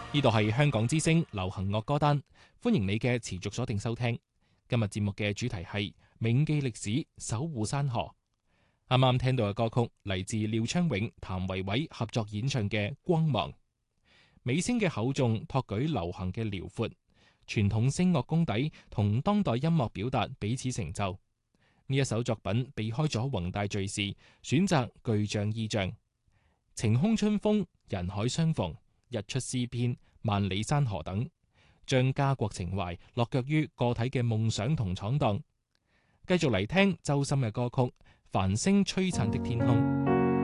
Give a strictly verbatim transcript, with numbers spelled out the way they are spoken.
呢度係香港之聲流行樂歌單，歡迎你嘅持續鎖定收聽。今日節目嘅主題係銘記歷史，守護山河。啱啱聽到嘅歌曲嚟自廖昌永、譚維維合作演唱嘅《光芒》。美聲嘅厚重托舉流行嘅遼闊，傳統聲樂功底同當代音樂表達彼此成就。呢一首作品避開咗宏大敘事，選擇具象意象，晴空春風、人海相逢、日出詩篇、萬里山河等，將家國情懷落腳於個體嘅夢想同闖蕩。繼續嚟聽周深嘅歌曲《繁星璀璨的天空》。